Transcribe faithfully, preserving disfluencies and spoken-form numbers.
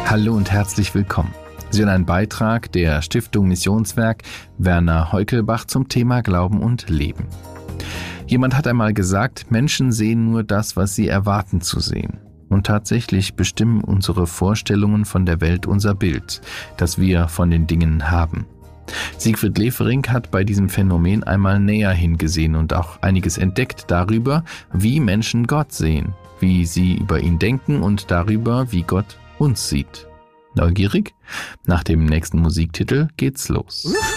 Hallo und herzlich willkommen. Sie hören einen Beitrag der Stiftung Missionswerk Werner Heukelbach zum Thema Glauben und Leben. Jemand hat einmal gesagt, Menschen sehen nur das, was sie erwarten zu sehen. Und tatsächlich bestimmen unsere Vorstellungen von der Welt unser Bild, das wir von den Dingen haben. Siegfried Lefering hat bei diesem Phänomen einmal näher hingesehen und auch einiges entdeckt darüber, wie Menschen Gott sehen, wie sie über ihn denken und darüber, wie Gott uns sieht. Neugierig? Nach dem nächsten Musiktitel geht's los.